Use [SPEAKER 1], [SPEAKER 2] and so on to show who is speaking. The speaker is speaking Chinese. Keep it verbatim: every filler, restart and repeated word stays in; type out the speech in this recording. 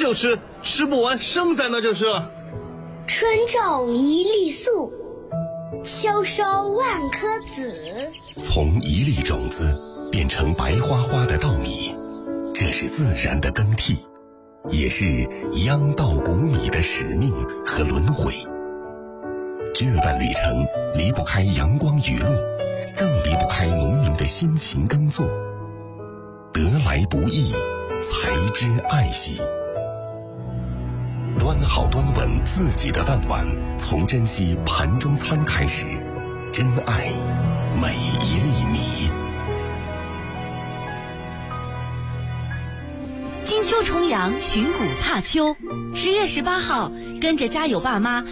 [SPEAKER 1] 就吃，吃不完生在那就是了。
[SPEAKER 2] 春种一粒粟，秋收万颗子。
[SPEAKER 3] 从一粒种子变成白花花的稻米，这是自然的更替，也是秧稻谷米的使命和轮回。这段旅程离不开阳光雨露，更离不开农民的辛勤耕作。得来不易，才知爱惜。端好端稳自己的饭碗，从珍惜盘中餐开始，珍爱每一粒米。
[SPEAKER 4] 金秋重阳，寻古踏秋。十月十八号，跟着家有爸妈